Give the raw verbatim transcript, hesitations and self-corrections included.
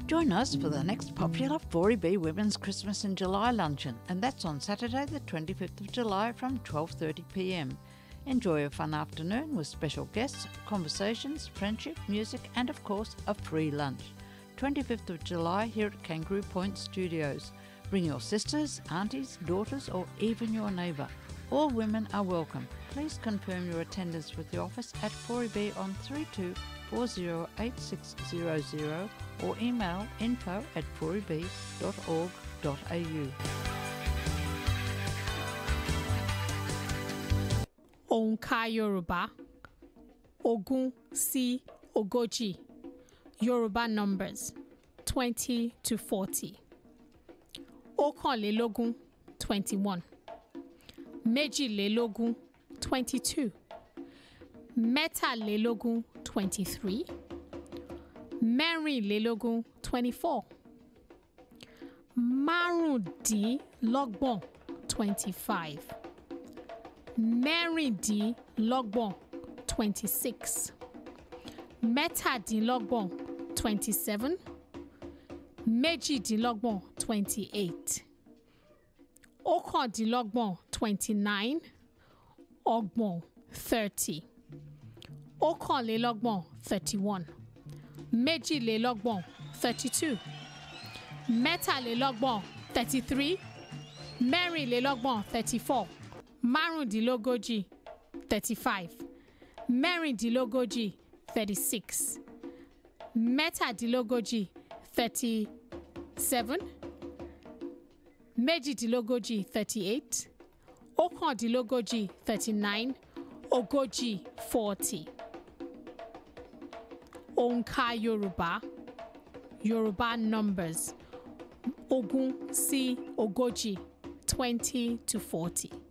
Join us for the next popular four E B Women's Christmas in July luncheon, and that's on Saturday the twenty-fifth of July from twelve thirty p m. Enjoy a fun afternoon with special guests, conversations, friendship, music and of course a free lunch. twenty-fifth of July here at Kangaroo Point Studios. Bring your sisters, aunties, daughters or even your neighbour. All women are welcome. Please confirm your attendance with the office at four E B on three two four zero eight six zero zero or email info at four e b dot org dot a u. Òǹkà Yorùbá ogún sí ogójì. Yoruba numbers twenty to forty. Ọ̀kànlélógún twenty-one. Méjìlélógún twenty-two. Mẹ́tàlélógún twenty-three. Mẹ́rìnlélógún twenty-four. Márùndínlọ́gbọ̀n twenty-five. Mẹ́rìndínlọ́gbọ̀n twenty-six. Mẹ́tàdínlọ́gbọ̀n twenty-seven. Méjìdínlọ́gbọ̀n twenty-eight. Ọ̀kàndínlọ́gbọ̀n twenty-nine. Ọgbọ̀n thirty. Ọ̀kànlélọ́gbọ̀n thirty-one. Méjìlélọ́gbọ̀n thirty-two. Mẹ́tàlélọ́gbọ̀n thirty-three. Mẹ́rìnlélọ́gbọ̀n thirty-four. Márùndínlógójì thirty-five. Mẹ́rìndínlógójì thirty-six. Mẹ́tàdínlógójì thirty-seven. Méjìdínlógójì thirty-eight. Ọ̀kàndínlógójì thirty-nine. Ogójì forty. Òǹkà Yorùbá Yoruba numbers ogún sí ogójì twenty to forty.